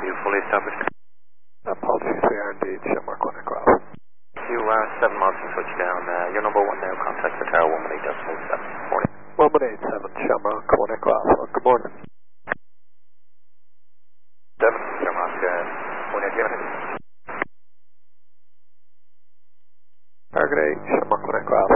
you fully established? Apologies, we are indeed Shamrock One Echo Alpha. You 7 miles from touchdown. Your number 1 now, contact the tower 118.7. Morning. 187 Shamrock One Echo Alpha. Good morning. 7 Shamrock 118. Target 8 Shamrock One Echo Alpha.